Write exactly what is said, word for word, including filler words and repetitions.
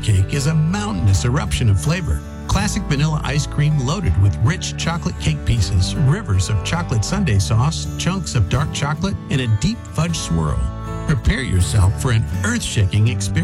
cake is a mountainous eruption of flavor. Classic vanilla ice cream loaded with rich chocolate cake pieces, rivers of chocolate sundae sauce, chunks of dark chocolate, and a deep fudge swirl. Prepare yourself for an earth-shaking experience.